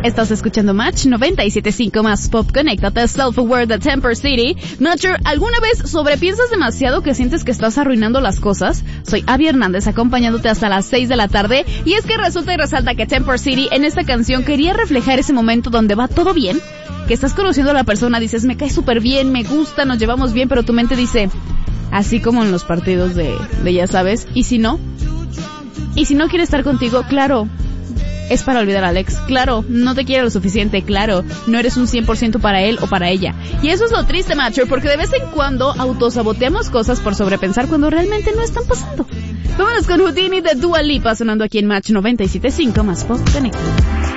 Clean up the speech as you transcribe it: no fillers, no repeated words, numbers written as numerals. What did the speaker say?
Estás escuchando Match 97.5 más Pop. Conéctate, Self-Aware de Temper City. Matcher, ¿alguna vez sobrepiensas demasiado que sientes que estás arruinando las cosas? Soy Abby Hernández, acompañándote hasta las 6 de la tarde. Y es que resulta y resalta que Temper City en esta canción quería reflejar ese momento donde va todo bien, que estás conociendo a la persona, dices, me cae súper bien, me gusta, nos llevamos bien, pero tu mente dice, así como en los partidos de ya sabes, ¿y si no? ¿Y si no quiere estar contigo? Claro, es para olvidar a Alex. Claro, no te quiere lo suficiente. Claro, no eres un 100% para él o para ella. Y eso es lo triste, Matcher, porque de vez en cuando autosaboteamos cosas por sobrepensar cuando realmente no están pasando. Vámonos con Houdini de Dua Lipa sonando aquí en Match 97.5 más Pop. Conecta.